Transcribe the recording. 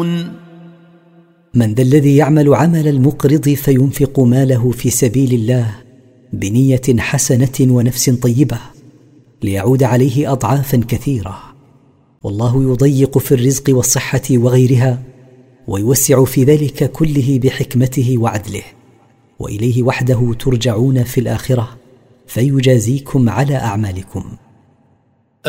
من ذا الذي يعمل عمل المقرض فينفق ماله في سبيل الله بنية حسنة ونفس طيبة ليعود عليه أضعافا كثيرة، والله يضيق في الرزق والصحة وغيرها، ويوسع في ذلك كله بحكمته وعدله، وإليه وحده ترجعون في الآخرة فيجازيكم على أعمالكم.